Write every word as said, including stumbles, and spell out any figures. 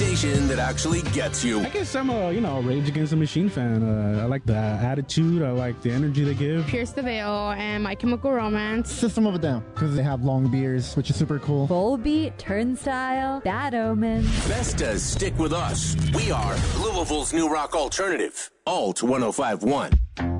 station that actually gets you. I guess I'm a, you know, Rage Against the Machine fan. Uh, I like the attitude. I like the energy they give. Pierce the Veil and My Chemical Romance. System of a Down, because they have long beards, which is super cool. Volbeat, Turnstile, Bad Omens. Vestas stick with us. We are Louisville's new rock alternative. Alt one oh five point one.